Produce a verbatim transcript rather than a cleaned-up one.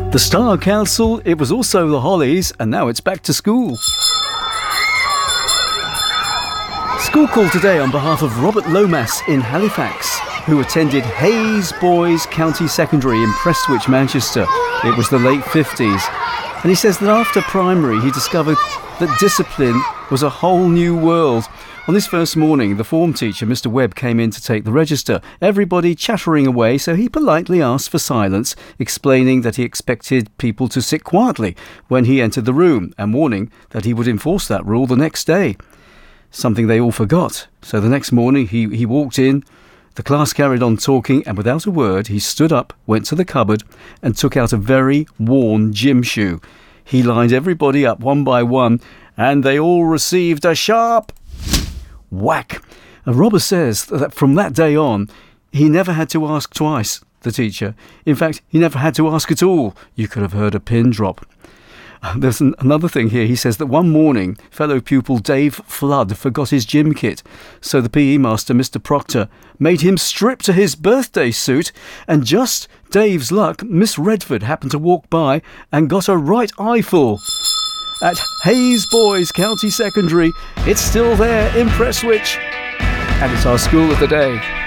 The Star Council, it was also the Hollies, and now it's back to school. School call today on behalf of Robert Lomas in Halifax, who attended Hayes Boys County Secondary in Prestwich, Manchester. It was the late fifties. And he says that after primary, he discovered that discipline was a whole new world. On this first morning, the form teacher, Mister Webb, came in to take the register. Everybody chattering away, so he politely asked for silence, explaining that he expected people to sit quietly when he entered the room, and warning that he would enforce that rule the next day. Something they all forgot. So the next morning, he, he walked in, the class carried on talking, and without a word, he stood up, went to the cupboard, and took out a very worn gym shoe. He lined everybody up one by one, and they all received a sharp whack. And Robert says that from that day on, he never had to ask twice, the teacher. In fact, he never had to ask at all. You could have heard a pin drop. There's an, another thing here. He says that one morning, fellow pupil Dave Flood forgot his gym kit. So the P E master, Mister Proctor, made him strip to his birthday suit. And just Dave's luck, Miss Redford happened to walk by and got a right eyeful. At Hayes Boys County Secondary, it's still there in Prestwich. And it's our school of the day.